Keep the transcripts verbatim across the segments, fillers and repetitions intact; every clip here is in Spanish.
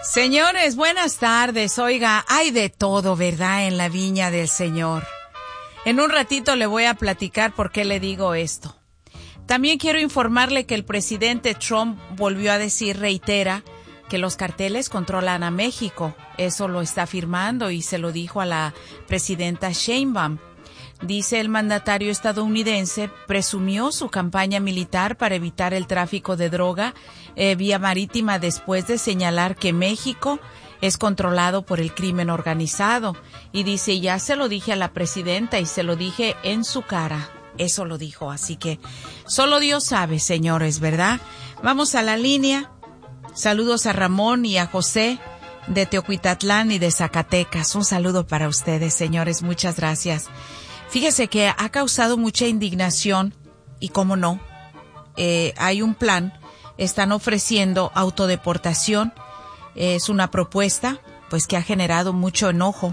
Señores, buenas tardes. Oiga, hay de todo, ¿verdad?, en la viña del Señor. En un ratito le voy a platicar por qué le digo esto. También quiero informarle que el presidente Trump volvió a decir, reitera, que los carteles controlan a México. Eso lo está afirmando y se lo dijo a la presidenta Sheinbaum. Dice el mandatario estadounidense, presumió su campaña militar para evitar el tráfico de droga eh, vía marítima después de señalar que México es controlado por el crimen organizado. Y dice, ya se lo dije a la presidenta y se lo dije en su cara. Eso lo dijo, así que solo Dios sabe, señores, ¿verdad? Vamos a la línea. Saludos a Ramón y a José de Teocuitatlán y de Zacatecas. Un saludo para ustedes, señores, muchas gracias. Fíjese que ha causado mucha indignación y, cómo no, eh, hay un plan, están ofreciendo autodeportación, eh, es una propuesta pues que ha generado mucho enojo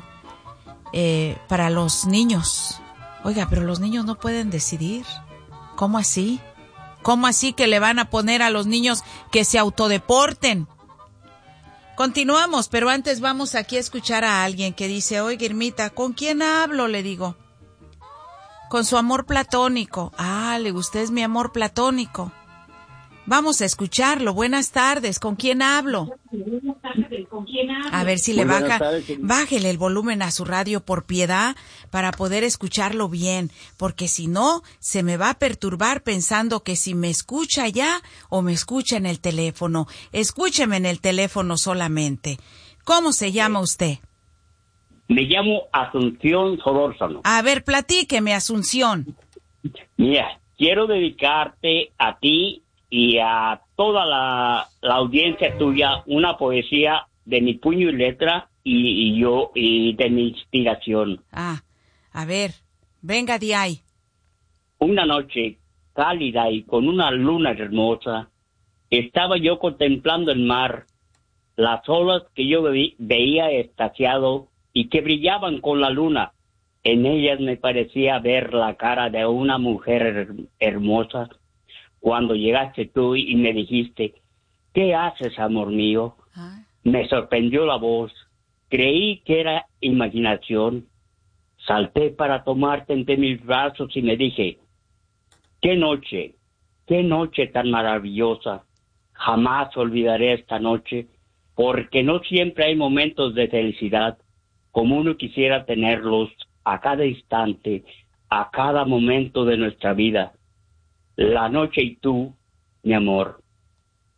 eh, para los niños. Oiga, pero los niños no pueden decidir. ¿Cómo así? ¿Cómo así que le van a poner a los niños que se autodeporten? Continuamos, pero antes vamos aquí a escuchar a alguien que dice, oiga, Irmita, ¿con quién hablo? Le digo. Con su amor platónico. Ah, le usted es mi amor platónico. Vamos a escucharlo. Buenas tardes. ¿Con quién hablo? Buenas tardes. ¿Con quién hablo? A ver si le baja, bájele el volumen a su radio por piedad para poder escucharlo bien, porque si no, se me va a perturbar pensando que si me escucha ya o me escucha en el teléfono. Escúcheme en el teléfono solamente. ¿Cómo se llama usted? Me llamo Asunción Solórzano. A ver, platíqueme, Asunción. Mira, quiero dedicarte a ti y a toda la, la audiencia tuya una poesía de mi puño y letra y, y yo y de mi inspiración. Ah, a ver, venga de ahí. Una noche cálida y con una luna hermosa, estaba yo contemplando el mar, las olas que yo ve, veía extasiado y que brillaban con la luna. En ellas me parecía ver la cara de una mujer her- hermosa. Cuando llegaste tú y me dijiste, ¿qué haces, amor mío? ¿Ah? Me sorprendió la voz. Creí que era imaginación. Salté para tomarte entre mis brazos y me dije, qué noche, qué noche tan maravillosa. Jamás olvidaré esta noche, porque no siempre hay momentos de felicidad como uno quisiera tenerlos a cada instante, a cada momento de nuestra vida. La noche y tú, mi amor,